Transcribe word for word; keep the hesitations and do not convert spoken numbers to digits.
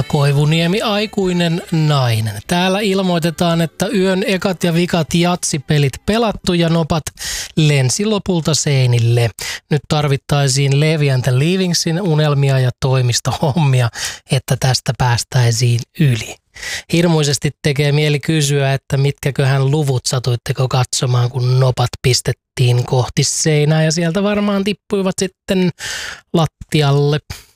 Tuula Koivuniemi, aikuinen nainen. Täällä ilmoitetaan, että yön ekat ja vikat jatsipelit pelattu ja nopat lensi lopulta seinille. Nyt tarvittaisiin Levi and the Leavingsin unelmia ja toimistohommia, että tästä päästäisiin yli. Hirmuisesti tekee mieli kysyä, että mitkäköhän luvut satuitteko katsomaan, kun nopat pistettiin kohti seinää ja sieltä varmaan tippuivat sitten lattialle.